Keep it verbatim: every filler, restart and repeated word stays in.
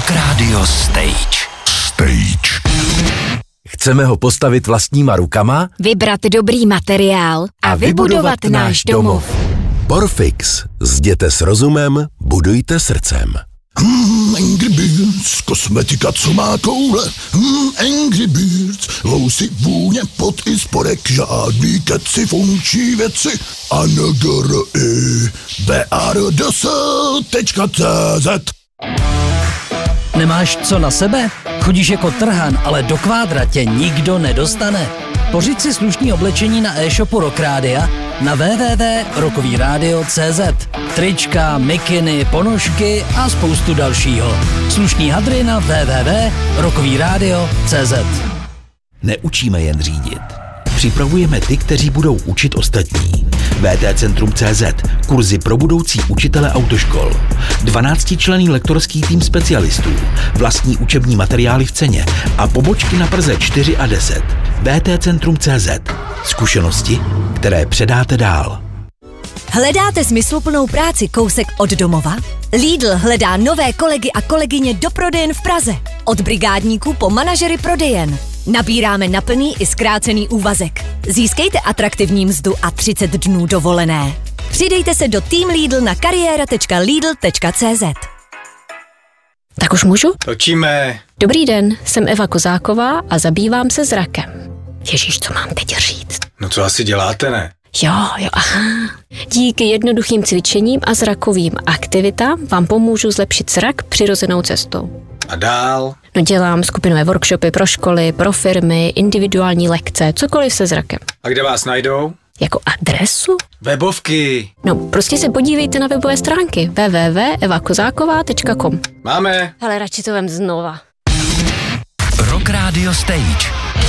Rock Radio Stage. Stage. Chceme ho postavit vlastníma rukama, vybrat dobrý materiál a, a vybudovat náš domov. Porfix. Zděte s rozumem, budujte srdcem. Hmm, Angry Birds, kosmetika, co má koule. Hmm, Angry Birds, lousy, vůně, pot i spodek, žádný keci, funkční věci. A N G R I B A R D S tečka C Z. Nemáš co na sebe? Chodíš jako trhan, ale do kvádra tě nikdo nedostane. Pořiď si slušný oblečení na e-shopu Rock Rádia na w w w tečka rockový rádio tečka c z. Trička, mikiny, ponožky a spoustu dalšího. Slušný hadry na w w w tečka rockový rádio tečka c z. Neučíme jen řídit. Připravujeme ty, kteří budou učit ostatní. V T Centrum tečka c z. Kurzy pro budoucí učitele autoškol. dvanáctičlenný lektorský tým specialistů. Vlastní učební materiály v ceně a pobočky na Praze čtyři a deset. V T Centrum tečka c z. Zkušenosti, které předáte dál. Hledáte smysluplnou práci kousek od domova? Lidl hledá nové kolegy a kolegyně do prodejen v Praze. Od brigádníků po manažery prodejen. Nabíráme na plný i zkrácený úvazek. Získejte atraktivní mzdu a třicet dnů dovolené. Přidejte se do Team Lidl na kariéra tečka lidl tečka c z. Tak už můžu? Točíme. Dobrý den, jsem Eva Kozáková a zabývám se zrakem. Ježíš, co mám teď říct? No co asi děláte, ne? Jo, jo, aha. Díky jednoduchým cvičením a zrakovým aktivitám vám pomůžu zlepšit zrak přirozenou cestou. A dál? No dělám skupinové workshopy pro školy, pro firmy, individuální lekce, cokoliv se zrakem. A kde vás najdou? Jako adresu? Webovky. No, prostě se podívejte na webové stránky w w w tečka eva kozáková tečka com. Máme. Hele, radši to vem znova. Rock Radio Stage.